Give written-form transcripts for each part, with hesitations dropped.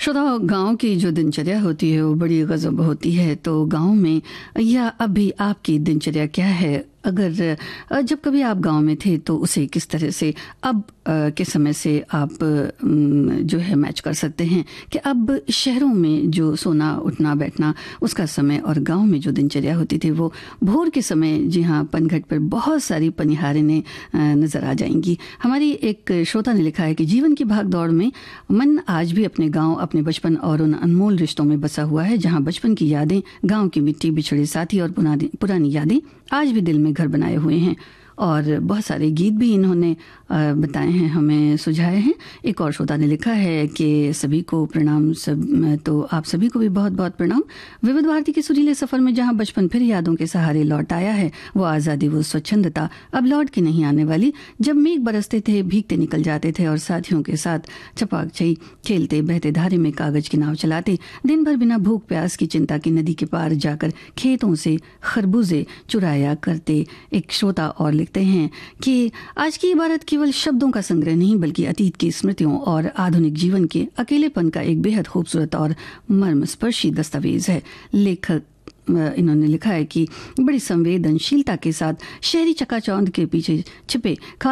श्रोताओ, गांव की जो दिनचर्या होती है वो बड़ी गजब होती है। तो गांव में या अभी आपकी दिनचर्या क्या है? अगर जब कभी आप गांव में थे तो उसे किस तरह से अब के समय से आप जो है मैच कर सकते हैं कि अब शहरों में जो सोना उठना बैठना उसका समय और गांव में जो दिनचर्या होती थी वो भोर के समय, जी हाँ, पनघट पर बहुत सारी पनिहारें नज़र आ जाएंगी। हमारी एक श्रोता ने लिखा है कि जीवन की भाग दौड़ में मन आज भी अपने गांव, अपने बचपन और उन अनमोल रिश्तों में बसा हुआ है जहां बचपन की यादें, गांव की मिट्टी, बिछड़े साथी और पुरानी यादें आज भी दिल में घर बनाए हुए हैं। और बहुत सारे गीत भी इन्होंने बताए हैं, हमें सुझाए हैं। एक और श्रोता ने लिखा है कि सभी को प्रणाम, तो आप सभी को भी बहुत बहुत प्रणाम। विविध भारती के सुरीले सफर में जहां बचपन फिर यादों के सहारे लौट आया है, वो आज़ादी, वो स्वच्छंदता अब लौट के नहीं आने वाली। जब मेघ बरसते थे, भीगते निकल जाते थे और साथियों के साथ छपाक खेलते, बहते धारे में कागज की नाव चलाते, दिन भर बिना भूख प्यास की चिंता की नदी के पार जाकर खेतों से खरबूजे चुराया करते। एक श्रोता और लिखते हैं कि आज की इबारत केवल शब्दों का संग्रह नहीं बल्कि अतीत की स्मृतियों और आधुनिक जीवन के अकेलेपन का एक बेहद खूबसूरत और मर्मस्पर्शी दस्तावेज है। लेखक इन्होंने लिखा है कि बड़ी संवेदनशीलता के साथ शहरी चकाचौंध के पीछे छिपे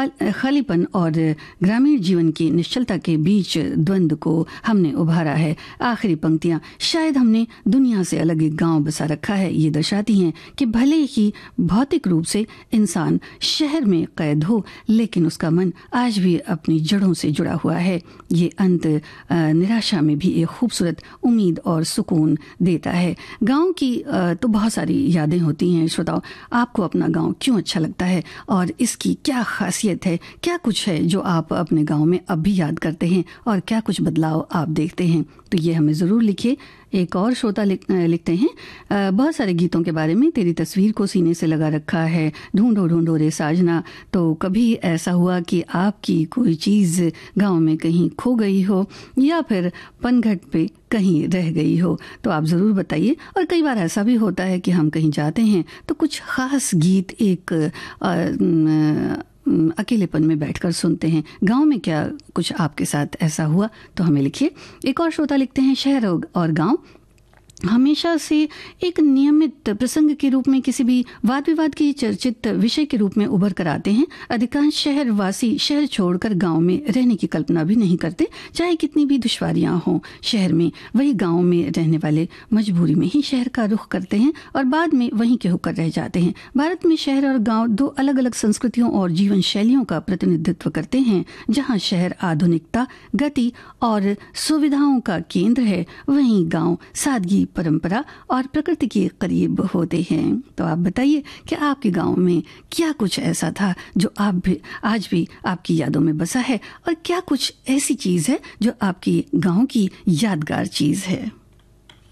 खालीपन और ग्रामीण जीवन की निश्चलता के बीच द्वंद्व को हमने उभारा है। आखिरी पंक्तियां, शायद हमने दुनिया से अलग एक गांव बसा रखा है, ये दर्शाती हैं कि भले ही भौतिक रूप से इंसान शहर में कैद हो, लेकिन उसका मन आज भी अपनी जड़ों से जुड़ा हुआ है। ये अंत निराशा में भी एक खूबसूरत उम्मीद और सुकून देता है। गाँव की तो बहुत सारी यादें होती हैं। श्रोताओं, आपको अपना गांव क्यों अच्छा लगता है और इसकी क्या खासियत है? क्या कुछ है जो आप अपने गांव में अब भी याद करते हैं और क्या कुछ बदलाव आप देखते हैं? तो ये हमें ज़रूर लिखिए। एक और श्रोता लिखते हैं, बहुत सारे गीतों के बारे में तेरी तस्वीर को सीने से लगा रखा है, ढूंढो ढूंढो रे साजना। तो कभी ऐसा हुआ कि आपकी कोई चीज़ गांव में कहीं खो गई हो या फिर पनघट पे कहीं रह गई हो? तो आप ज़रूर बताइए। और कई बार ऐसा भी होता है कि हम कहीं जाते हैं तो कुछ ख़ास गीत एक अकेलेपन में बैठकर सुनते हैं। गांव में क्या कुछ आपके साथ ऐसा हुआ? तो हमें लिखिए। एक और श्रोता लिखते हैं, शहर और गांव हमेशा से एक नियमित प्रसंग के रूप में, किसी भी वाद विवाद की चर्चित विषय के रूप में उभर कर आते हैं। अधिकांश शहरवासी शहर छोड़कर गांव में रहने की कल्पना भी नहीं करते, चाहे कितनी भी दुश्वारियां हों शहर में। वही गांव में रहने वाले मजबूरी में ही शहर का रुख करते हैं और बाद में वहीं के होकर रह जाते हैं। भारत में शहर और गांव दो अलग अलग संस्कृतियों और जीवन शैलियों का प्रतिनिधित्व करते हैं। जहां शहर आधुनिकता, गति और सुविधाओं का केंद्र है, वहीं गांव सादगी, परंपरा और प्रकृति के करीब होते हैं। तो आप बताइए कि आपके गांव में क्या कुछ ऐसा था जो आप भी आज भी आपकी यादों में बसा है, और क्या कुछ ऐसी चीज है जो आपकी गांव की यादगार चीज है?